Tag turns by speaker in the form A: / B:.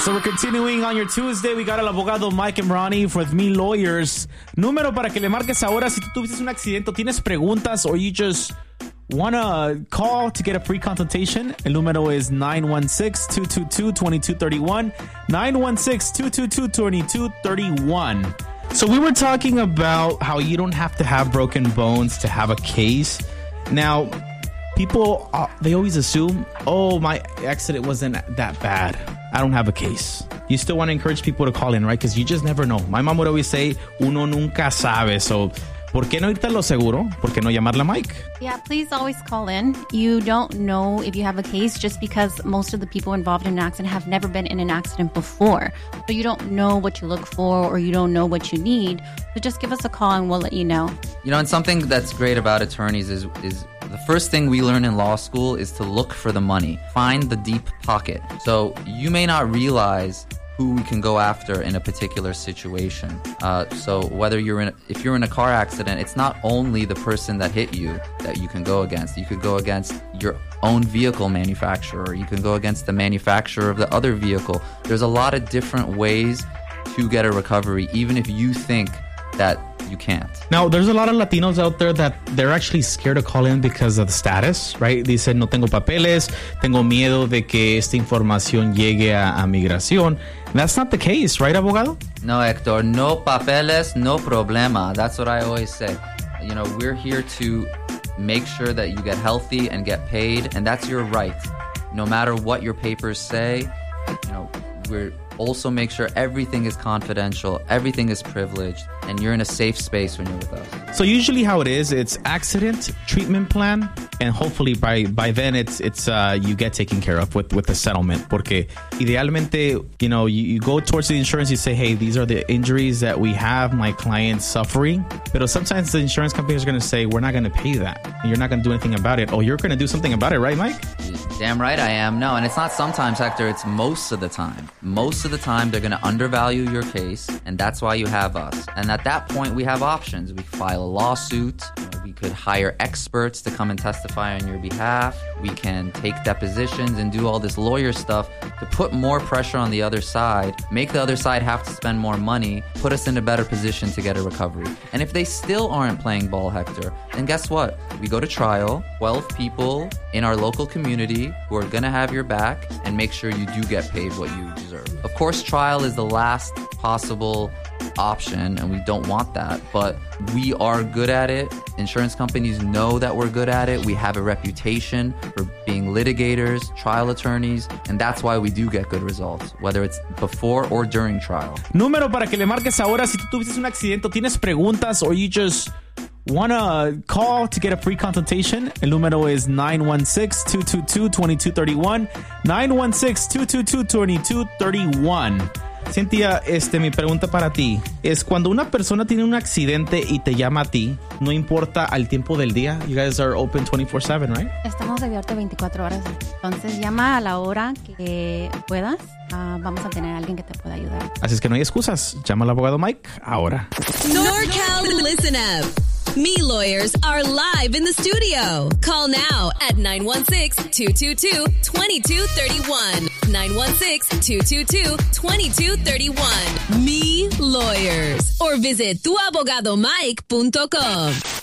A: So we're continuing on your Tuesday. We got el abogado Mike and Ronnie with Me Lawyers. Número para que le marques ahora si tú tuviste un accidente, tienes preguntas, or you just want to call to get a free consultation. El número is 916-222-2231. 916-222-2231. So we were talking about how you don't have to have broken bones to have a case. Now, people, they always assume, oh, my accident wasn't that bad. I don't have a case. You still want to encourage people to call in, right? Because you just never know. My mom would always say, uno nunca sabe. So, ¿por qué no irte a lo seguro? ¿Por qué no llamarle a Mike?
B: Yeah, please always call in. You don't know if you have a case just because most of the people involved in an accident have never been in an accident before. So you don't know what you look for or you don't know what you need. So just give us a call and we'll let you know.
C: You know, and something that's great about attorneys is the first thing we learn in law school is to look for the money. Find the deep pocket. So you may not realize who we can go after in a particular situation. So whether if you're in a car accident, it's not only the person that hit you that you can go against. You could go against your own vehicle manufacturer. You can go against the manufacturer of the other vehicle. There's a lot of different ways to get a recovery, even if you think that you can't.
A: Now, there's a lot of Latinos out there that they're actually scared to call in because of the status, right? Dicen, no tengo papeles, tengo miedo de que esta información llegue a migración. That's not the case, right, abogado?
C: No, Hector, no papeles, no problema. That's what I always say. You know, we're here to make sure that you get healthy and get paid, and that's your right. No matter what your papers say, you know, we're also make sure everything is confidential, everything is privileged, and you're in a safe space when you're with us.
A: So usually how it is, it's accident treatment plan, and hopefully by then it's you get taken care of with the settlement. Porque idealmente, you know, you go towards the insurance, you say, hey, these are the injuries that we have, my client's suffering. But sometimes the insurance company is going to say, we're not going to pay that. And you're not going to do anything about it. Oh, you're going to do something about it, right, Mike?
C: Damn right I am. No, and it's not sometimes, Hector, it's most of the time. Most of the time, they're going to undervalue your case, and that's why you have us. And at that point, we have options. We file a lawsuit. We could hire experts to come and testify on your behalf. We can take depositions and do all this lawyer stuff to put more pressure on the other side, make the other side have to spend more money, put us in a better position to get a recovery. And if they still aren't playing ball, Hector, then guess what? We go to trial, 12 people in our local community who are going to have your back and make sure you do get paid what you deserve. Of course, trial is the last possible option, and we don't want that, but we are good at it. Insurance companies know that we're good at it. We have a reputation for being litigators, trial attorneys, and that's why we do get good results, whether it's before or during trial.
A: Número para que le marques ahora si tú tuviste un accidente, tienes preguntas, or you just want to call to get a free consultation. El número is 916-222-2231. 916-222-2231. Cynthia, mi pregunta para ti es, cuando una persona tiene un accidente y te llama a ti, no importa al tiempo del día, you guys are open 24/7, right?
B: Estamos abiertos 24 horas. Entonces llama a la hora que puedas. Vamos a tener a alguien que te pueda ayudar.
A: Así es que no hay excusas. Llama al abogado Mike ahora.
D: NorCal, listen up. Me Lawyers are live in the studio. Call now at 916-222-2231. 916-222-2231. Me Lawyers. Or visit tuabogadomike.com.